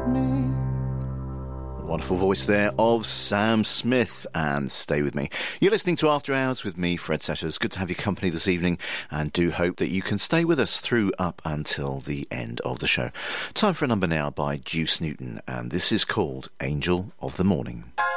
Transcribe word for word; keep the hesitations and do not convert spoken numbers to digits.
me. Wonderful voice there of Sam Smith, and Stay With Me. You're listening to After Hours with me, Fred Sessions. Good to have your company this evening, and do hope that you can stay with us through up until the end of the show. Time for a number now by Juice Newton, and this is called Angel of the Morning.